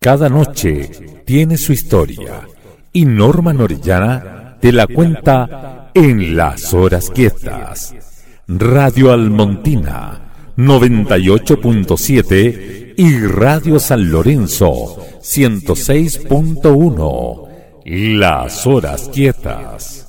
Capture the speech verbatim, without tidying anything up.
Cada noche tiene su historia y Norman Orellana te la cuenta en Las Horas Quietas. Radio Almontina noventa y ocho punto siete y Radio San Lorenzo ciento seis punto uno. Las Horas Quietas.